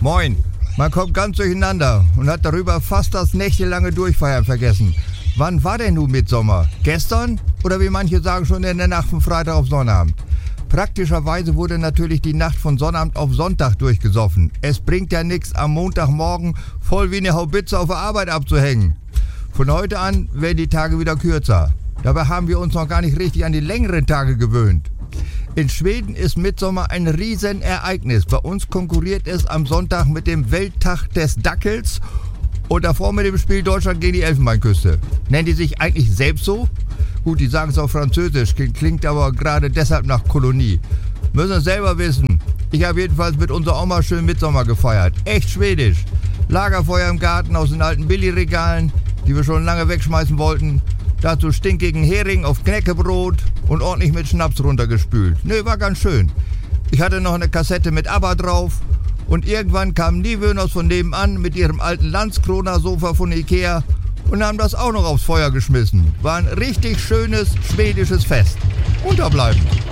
Moin. Man kommt ganz durcheinander und hat darüber fast das nächtelange Durchfeiern vergessen. Wann war denn nun Mittsommer? Gestern? Oder wie manche sagen, schon in der Nacht von Freitag auf Sonnabend? Praktischerweise wurde natürlich die Nacht von Sonnabend auf Sonntag durchgesoffen. Es bringt ja nichts, am Montagmorgen voll wie eine Haubitze auf der Arbeit abzuhängen. Von heute an werden die Tage wieder kürzer. Dabei haben wir uns noch gar nicht richtig an die längeren Tage gewöhnt. In Schweden ist Mittsommer ein Riesenereignis. Bei uns konkurriert es am Sonntag mit dem Welttag des Dackels und davor mit dem Spiel Deutschland gegen die Elfenbeinküste. Nennen die sich eigentlich selbst so? Gut, die sagen es auf Französisch, klingt aber gerade deshalb nach Kolonie. Müssen es selber wissen. Ich habe jedenfalls mit unserer Oma schön Mittsommer gefeiert. Echt schwedisch. Lagerfeuer im Garten aus den alten Billigregalen, die wir schon lange wegschmeißen wollten. Dazu stinkigen Hering auf Knäckebrot und ordentlich mit Schnaps runtergespült. Nö, war ganz schön. Ich hatte noch eine Kassette mit ABBA drauf und irgendwann kamen die Wöhners von nebenan mit ihrem alten Landskroner-Sofa von Ikea und haben das auch noch aufs Feuer geschmissen. War ein richtig schönes schwedisches Fest. Unterbleiben.